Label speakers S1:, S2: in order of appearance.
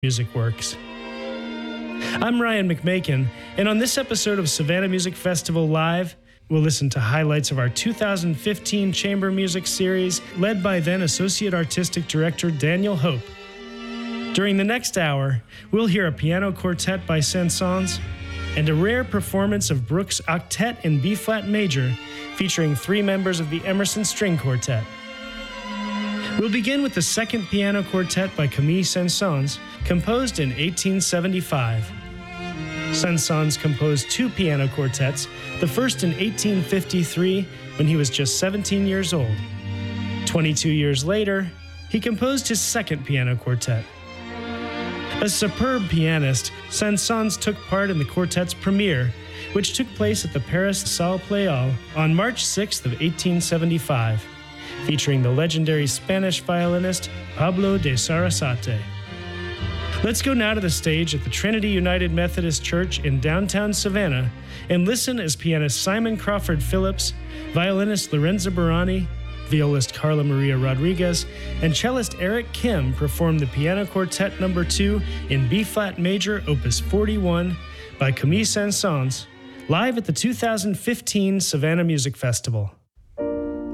S1: music works. I'm Ryan McMakin, and on this episode of Savannah Music Festival Live, we'll listen to highlights of our 2015 Chamber Music Series, led by then Associate Artistic Director Daniel Hope. During the next hour, we'll hear a piano quartet by Saint-Saëns and a rare performance of Bruch's Octet in B-flat major, featuring 3 members of the Emerson String Quartet. We'll begin with the second piano quartet by Camille Saint-Saëns, composed in 1875. Saint-Saëns composed 2 piano quartets, the first in 1853 when he was just 17 years old. 22 years later, he composed his second piano quartet. A superb pianist, Saint-Saëns took part in the quartet's premiere, which took place at the Paris Salle Pleyel on March 6th of 1875, featuring the legendary Spanish violinist Pablo de Sarasate. Let's go now to the stage at the Trinity United Methodist Church in downtown Savannah and listen as pianist Simon Crawford Phillips, violinist Lorenzo Barani, violist Carla Maria Rodriguez, and cellist Eric Kim perform the Piano Quartet No. 2 in B-flat major, Opus 41, by Camille Saint-Saëns, live at the 2015 Savannah Music Festival.